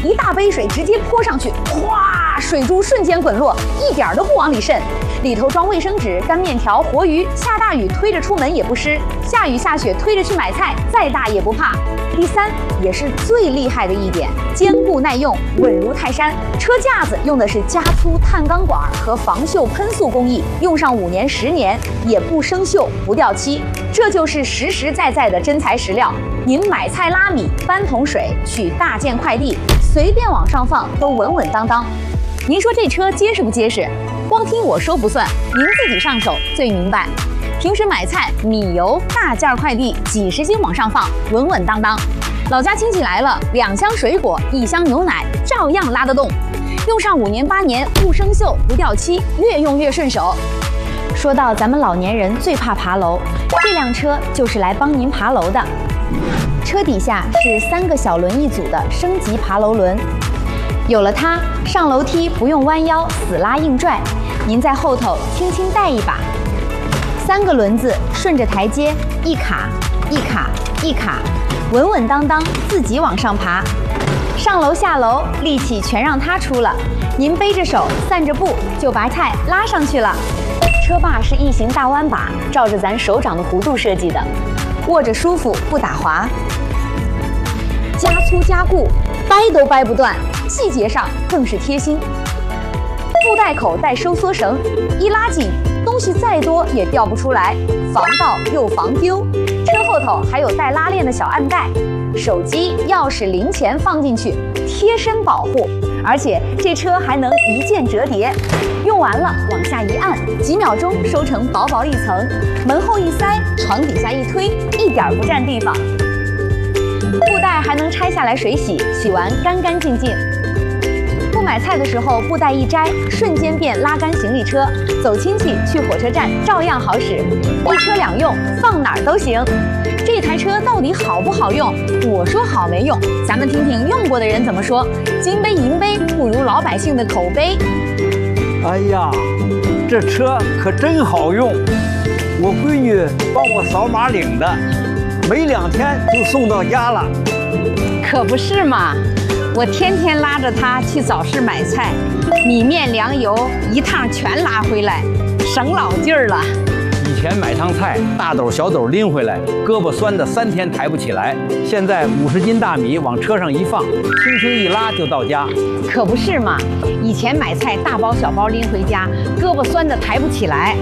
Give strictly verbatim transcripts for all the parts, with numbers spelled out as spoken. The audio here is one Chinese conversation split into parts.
一大杯水直接泼上去，哗，水珠瞬间滚落，一点都不往里渗。里头装卫生纸、干面条、活鱼，下大雨推着出门也不湿，下雨下雪推着去买菜，再大也不怕。第三，也是最厉害的一点，坚固耐用，稳如泰山。车架子用的是加粗碳钢管和防锈喷塑工艺，用上五年、十年也不生锈、不掉漆，这就是实实在在的真材实料。您买菜拉米、搬桶水、取大件快递，随便往上放都稳稳当当。您说这车结实不结实？光听我说不算，您自己上手最明白。平时买菜、米油、大件快递，几十斤往上放，稳稳当当。老家亲戚来了，两箱水果、一箱牛奶，照样拉得动。用上五年八年，不生锈、不掉漆，越用越顺手。说到咱们老年人最怕爬楼，这辆车就是来帮您爬楼的。车底下是三个小轮一组的升级爬楼轮。有了它，上楼梯不用弯腰死拉硬拽，您在后头轻轻带一把，三个轮子顺着台阶一卡一卡一卡，稳稳当当自己往上爬。上楼下楼力气全让它出了，您背着手散着步就把菜拉上去了。车把是异形大弯把，照着咱手掌的弧度设计的，握着舒服不打滑，加粗加固，掰都掰不断。细节上更是贴心，布袋口带收缩绳，一拉紧，东西再多也掉不出来，防盗又防丢。车后头还有带拉链的小暗袋，手机、钥匙、零钱放进去，贴身保护。而且这车还能一键折叠，用完了往下一按，几秒钟收成薄薄一层，门后一塞，床底下一推，一点不占地方。布袋还能拆下来水洗，洗完干干净净。不买菜的时候，布袋一摘，瞬间变拉杆行李车，走亲戚去火车站照样好使，一车两用，放哪儿都行。这台车到底好不好用？我说好没用，咱们听听用过的人怎么说。金杯银杯不如老百姓的口碑。 哎呀，这车可真好用，我闺女帮我扫码领的，没两天就送到家了。 可不是嘛，我天天拉着它去早市买菜，米面粮油一趟全拉回来，省老劲儿了。 以前买趟菜，大斗小斗拎回来，胳膊酸的三天抬不起来。现在五十斤大米往车上一放，轻轻一拉就到家。 可不是嘛，以前买菜大包小包拎回家，胳膊酸的抬不起来。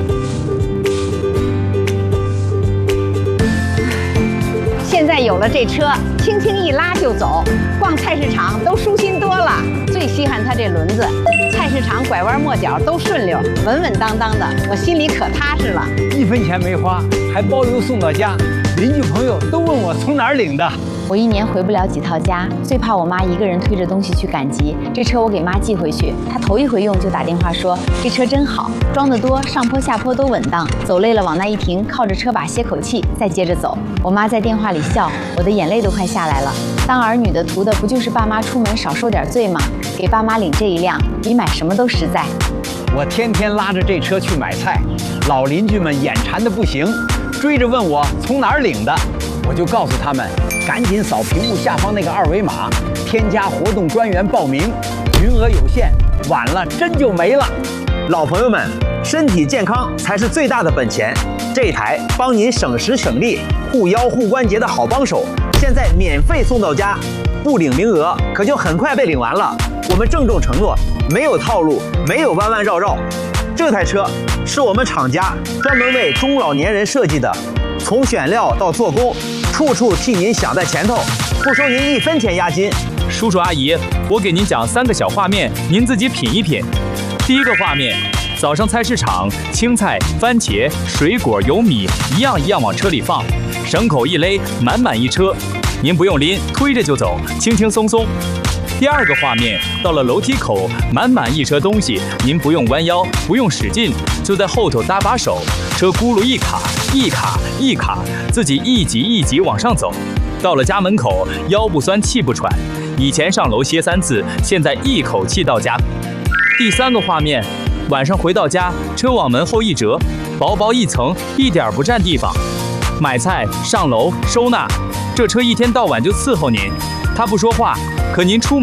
现在有了这车，轻轻一拉就走，逛菜市场都舒心多了。最稀罕它这轮子，菜市场拐弯抹角都顺溜，稳稳当当的，我心里可踏实了。 一分钱没花，还包邮送到家，邻居朋友都问我从哪儿领的。 我一年回不了几趟家，最怕我妈一个人推着东西去赶集。这车我给妈寄回去，她头一回用就打电话说这车真好，装得多，上坡下坡都稳当，走累了往那一停，靠着车把歇口气，再接着走。我妈在电话里笑，我的眼泪都快下来了。当儿女的图的不就是爸妈出门少受点罪吗？给爸妈领这一辆，比买什么都实在。 我天天拉着这车去买菜，老邻居们眼馋的不行，追着问我从哪儿领的，我就告诉他们，赶紧扫屏幕下方那个二维码，添加活动专员报名，名额有限，晚了真就没了。 老朋友们，身体健康才是最大的本钱。这台帮您省时省力、护腰护关节的好帮手，现在免费送到家，不领名额可就很快被领完了。我们郑重承诺，没有套路，没有弯弯绕绕。这台车是我们厂家专门为中老年人设计的，从选料到做工，处处替您想在前头，不收您一分钱押金。 叔叔阿姨，我给您讲三个小画面，您自己品一品。第一个画面，早上菜市场，青菜、番茄、水果、油米一样一样往车里放，绳口一勒，满满一车，您不用拎，推着就走，轻轻松松。第二个画面，到了楼梯口，满满一车东西，您不用弯腰，不用使劲，就在后头搭把手，车轱辘一卡一卡一卡，自己一级一级往上走。到了家门口，腰不酸气不喘，以前上楼歇三次，现在一口气到家。第三个画面，晚上回到家，车往门后一折，薄薄一层，一点不占地方。买菜、上楼、收纳，这车一天到晚就伺候您，他不说话，可您出